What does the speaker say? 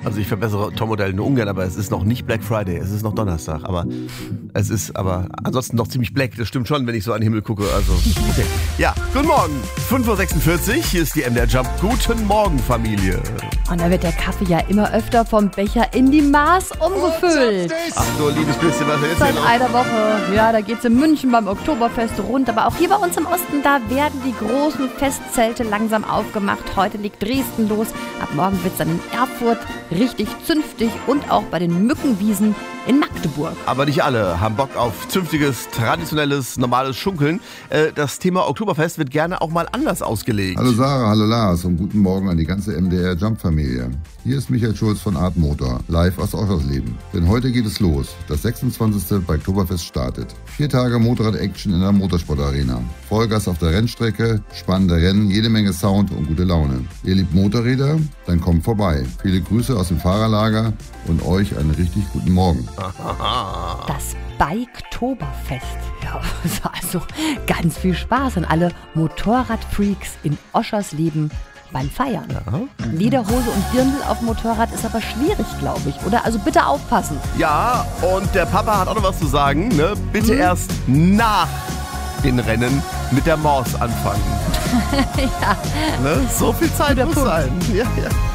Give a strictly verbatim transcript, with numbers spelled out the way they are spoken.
Also ich verbessere Top-Modell nur ungern, aber es ist noch nicht Black Friday, es ist noch Donnerstag. Aber es ist aber ansonsten noch ziemlich black, das stimmt schon, wenn ich so an den Himmel gucke. Also, okay. Ja, guten Morgen, fünf Uhr sechsundvierzig, hier ist die M D R Jump. Guten Morgen, Familie. Und da wird der Kaffee ja immer öfter vom Becher in die Maß umgefüllt. Ach so, liebes bisschen, was jetzt Seit einer Woche. Ja, da geht's in München beim Oktoberfest rund. Aber auch hier bei uns im Osten, da werden die großen Festzelte langsam aufgemacht. Heute legt Dresden los. Ab morgen wird's dann in Erfurt richtig zünftig und auch bei den Mückenwiesen in Magdeburg. Aber nicht alle haben Bock auf zünftiges, traditionelles, normales Schunkeln. Äh, das Thema Oktoberfest wird gerne auch mal anders ausgelegt. Hallo Sarah, hallo Lars und guten Morgen an die ganze M D R Jump-Familie. Hier ist Michael Schulz von Art Motor, live aus Oschersleben. Denn heute geht es los. Das sechsundzwanzigste bei Oktoberfest startet. Vier Tage Motorrad-Action in der Motorsport-Arena. Vollgas auf der Rennstrecke, spannende Rennen, jede Menge Sound und gute Laune. Ihr liebt Motorräder? Dann kommt vorbei. Viele Grüße aus dem Fahrerlager und euch einen richtig guten Morgen. Das Biketoberfest. Ja, also ganz viel Spaß an alle Motorradfreaks in Oschersleben beim Feiern. Ja. Lederhose und Dirndl auf dem Motorrad ist aber schwierig, glaube ich, oder? Also bitte aufpassen. Ja, und der Papa hat auch noch was zu sagen. Ne? Bitte hm. erst nach den Rennen mit der Maus anfangen. Ja. Ne? So viel Zeit muss sein. Ja, ja.